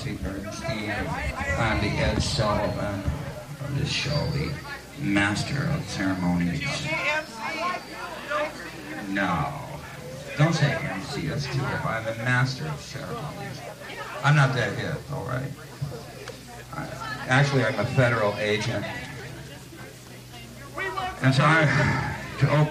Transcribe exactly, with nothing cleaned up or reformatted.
Rusty Bernstein. I'm the Ed Sullivan of this show, the master of ceremonies. No. Don't say M C, that's too hip. I'm the master of ceremonies. I'm not that hip, all right? I, actually, I'm a federal agent. And so I, to open